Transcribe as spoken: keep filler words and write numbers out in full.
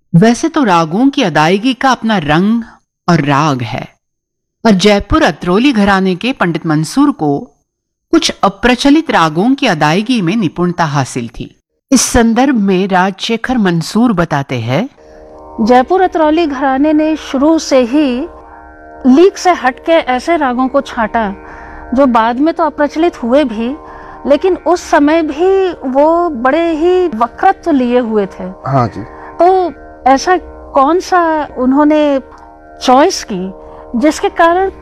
वैसे तो रागों की अदायगी का अपना रंग और राग है, और जयपुर अतरौली घराने के पंडित मंसूर को कुछ अप्रचलित रागों की अदायगी में निपुणता हासिल थी। इस संदर्भ में राजशेखर मंसूर बताते हैं, जयपुर अतरौली घराने ने शुरू से ही लीक से हटके ऐसे रागों को छांटा जो बाद में तो अप्रचलित हुए भी, लेकिन उस समय भी वो बड़े ही वक्रत्व लिए हुए थे। हाँ जी। तो ऐसा कौन सा उन्होंने चॉइस की जिसके कारण